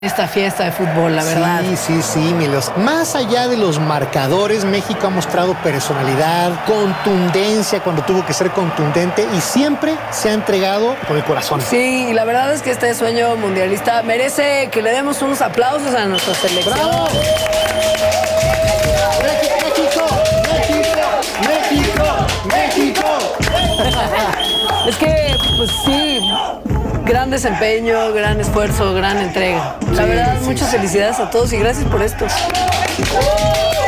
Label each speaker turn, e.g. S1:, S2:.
S1: Esta fiesta de fútbol, la verdad.
S2: Sí, Milos. Más allá de los marcadores, México ha mostrado personalidad, contundencia cuando tuvo que ser contundente y siempre se ha entregado con el corazón.
S1: Sí, y la verdad es que este sueño mundialista merece que le demos unos aplausos a nuestra selección.
S2: ¡Bravo! ¡México!
S1: Es que, pues sí, gran desempeño, gran esfuerzo, gran entrega. La verdad, muchas felicidades a todos y gracias por esto.